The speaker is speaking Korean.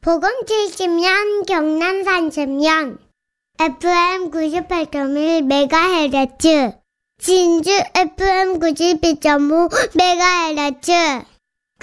복음 70년 경남 30년 FM 98.1MHz 진주 FM 92.5MHz